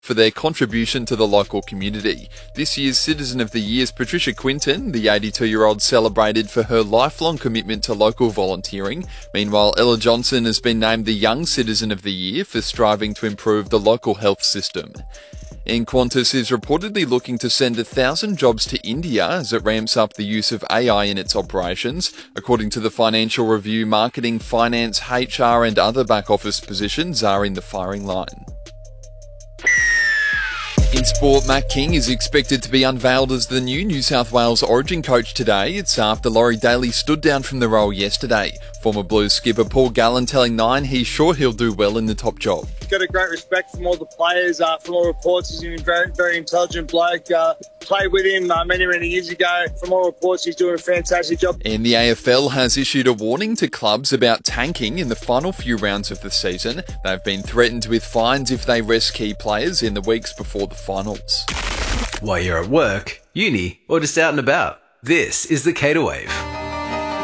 for their contribution to the local community. This year's Citizen of the Year is Patricia Quinton. The 82-year-old celebrated for her lifelong commitment to local volunteering. Meanwhile, Ella Johnson has been named the Young Citizen of the Year for striving to improve the local health system. And Qantas is reportedly looking to send 1,000 jobs to India as it ramps up the use of AI in its operations. According to the Financial Review, marketing, finance, HR and other back-office positions are in the firing line. In sport, Matt King is expected to be unveiled as the new New South Wales Origin coach today. It's after Laurie Daly stood down from the role yesterday. Former Blues skipper Paul Gallen telling Nine he's sure he'll do well in the top job. Got a great respect from all the players. From all reports, he's a very, very intelligent bloke. Played with him many years ago. From all reports, he's doing a fantastic job. And the AFL has issued a warning to clubs about tanking in the final few rounds of the season. They've been threatened with fines if they rest key players in the weeks before the finals. While you're at work, uni, or just out and about, this is the Cater Wave.